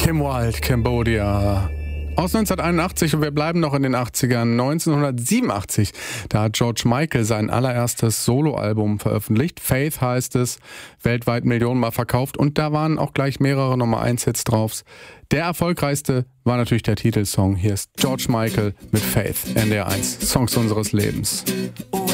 Kim Wilde, Cambodia. Aus 1981 und wir bleiben noch in den 80ern. 1987, da hat George Michael sein allererstes Soloalbum veröffentlicht. Faith heißt es, weltweit Millionenmal verkauft und da waren auch gleich mehrere Nummer-1-Hits drauf. Der erfolgreichste war natürlich der Titelsong. Hier ist George Michael mit Faith, NDR 1, Songs unseres Lebens.